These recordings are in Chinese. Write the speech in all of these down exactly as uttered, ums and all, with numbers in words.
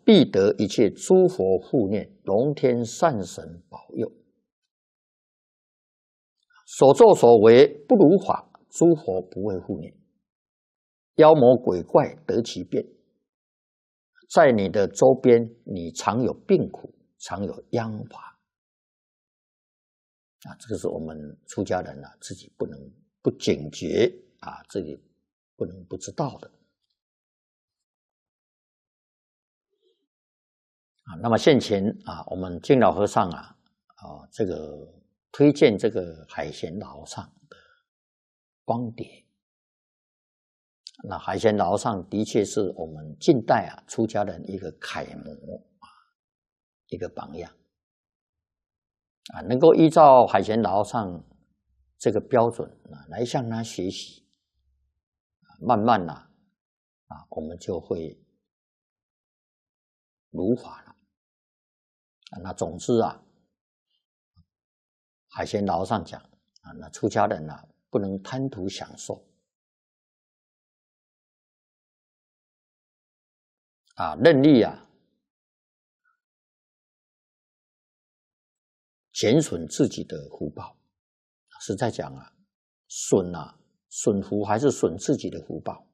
必得一切诸佛护念，龙天善神保佑。所作所为不如法，诸佛不会护念，妖魔鬼怪得其便。在你的周边，你常有病苦，常有殃罚。啊，这个是我们出家人啊自己不能不警觉啊，自己不能不知道的。啊，那么现前啊，我们净老和尚啊，啊，这个推荐这个海贤老上的光碟。那海贤老上的确是我们近代啊出家人一个楷模啊，一个榜样啊，能够依照海贤老上这个标准啊来向他学习，慢慢呐 啊, 啊，我们就会如法了。啊，那总之啊，海贤老上讲啊，那出家人啊不能贪图享受啊，任力啊减损自己的福报。实在讲啊，损啊损福还是损自己的福报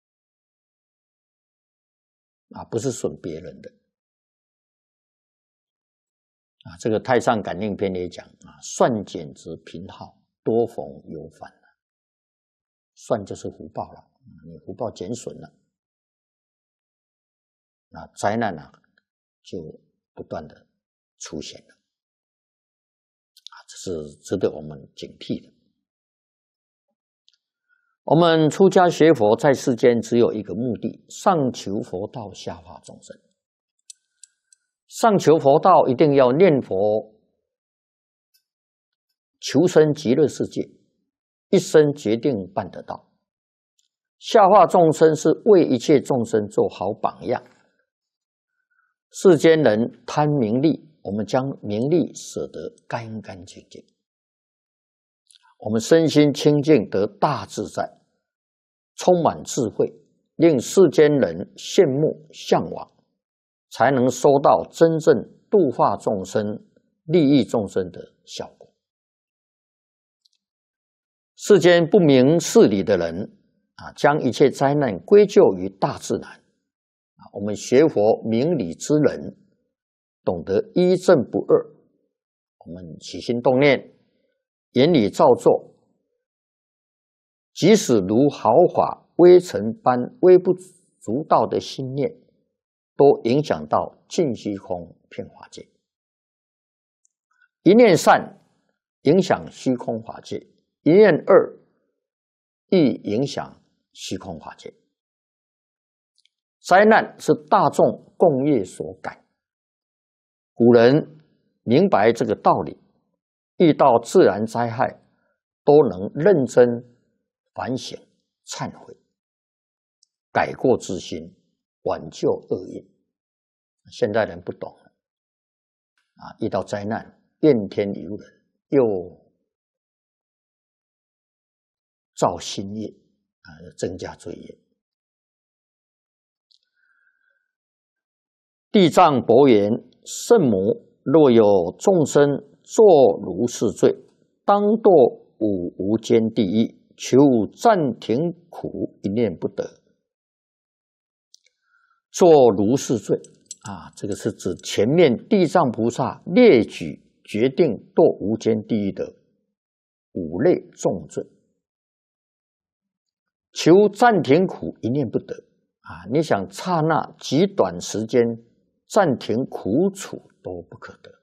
啊，不是损别人的。啊，这个《太上感应篇》也讲啊，算减值贫耗，多逢有反。算就是福报了，你福报减损了，那灾难啊就不断的出现了。啊，这是值得我们警惕的。我们出家学佛在世间只有一个目的，上求佛道，下化众生。上求佛道一定要念佛，求生极乐世界，一生决定办得到。下化众生是为一切众生做好榜样。世间人贪名利，我们将名利舍得干干净净，我们身心清净得大自在，充满智慧，令世间人羡慕向往，才能收到真正度化众生、利益众生的效果。世间不明事理的人啊，将一切灾难归咎于大自然。啊，我们学佛明理之人，懂得一正不二，我们起心动念、言语造作，即使如毫发微尘般微不足道的心念，都影响到尽虚空遍法界。一念善影响虚空法界，一念恶亦影响虚空法界。灾难是大众共业所感，古人明白这个道理，遇到自然灾害都能认真反省、忏悔，改过自新，挽救恶业。现代人不懂了啊，遇到灾难怨天尤人，又造新业啊，增加罪业。地藏伯言：圣母若有众生作如是罪，当堕五无间地狱，求暂停苦，一念不得。作如是罪啊，这个是指前面地藏菩萨列举决定堕无间地狱的五类重罪，求暂停苦，一念不得啊！你想刹那极短时间暂停苦楚都不可得。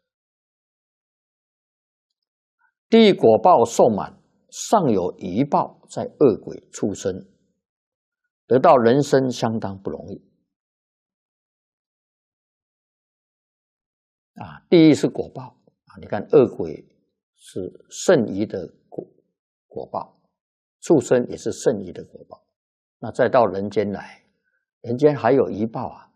地狱果报受满，尚有余报在恶鬼畜生，得到人生相当不容易啊！地狱是果报啊，你看恶鬼是甚余的果果报，畜生也是甚余的果报，那再到人间来，人间还有余报啊！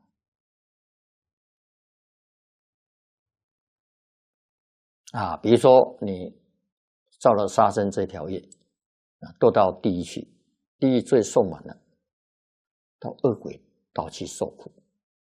啊，比如说你造了杀生这条业啊，堕到地狱去，地狱罪受满了，到恶鬼道去受苦。